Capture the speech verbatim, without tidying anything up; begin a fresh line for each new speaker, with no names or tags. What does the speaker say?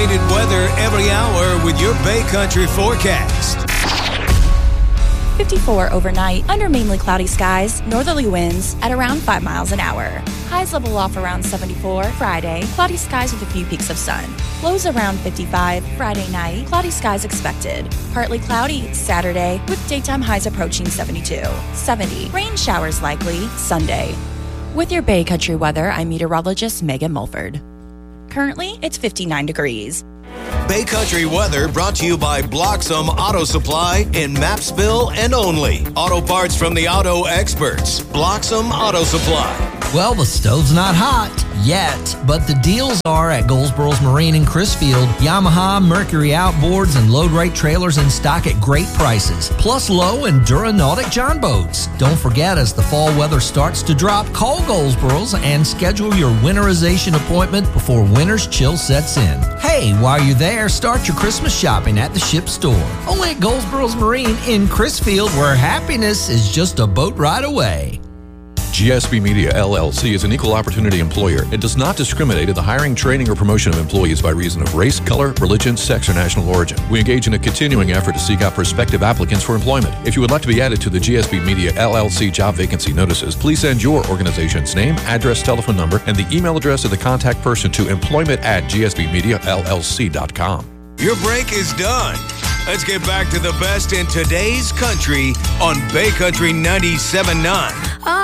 updated weather every hour with your Bay Country forecast.
fifty-four overnight, under mainly cloudy skies, northerly winds at around five miles an hour. Highs level off around seventy-four. Friday, cloudy skies with a few peaks of sun. Lows around fifty-five. Friday night, cloudy skies expected. Partly cloudy Saturday with daytime highs approaching seventy-two. seventy. Rain showers likely Sunday. With your Bay Country weather, I'm meteorologist Megan Mulford. Currently, it's fifty-nine degrees.
Bay Country weather brought to you by Bloxham Auto Supply in Mapsville and only. Auto parts from the auto experts. Bloxham Auto Supply.
Well, the stove's not hot yet, but the deals are at Goldsboro's Marine in Crisfield. Yamaha, Mercury outboards, and load rate trailers in stock at great prices. Plus low and Duranautic John boats. Don't forget, as the fall weather starts to drop, call Goldsboro's and schedule your winterization appointment before winter's chill sets in. Hey, while you're there, start your Christmas shopping at the Ship Store. Only at Goldsboro's Marine in Crisfield, where happiness is just a boat ride away.
G S B Media, L L C is an equal opportunity employer and does not discriminate in the hiring, training, or promotion of employees by reason of race, color, religion, sex, or national origin. We engage in a continuing effort to seek out prospective applicants for employment. If you would like to be added to the G S B Media, L L C job vacancy notices, please send your organization's name, address, telephone number, and the email address of the contact person to employment at g s b media l l c dot com.
Your break is done. Let's get back to the best in today's country on Bay Country ninety-seven point nine.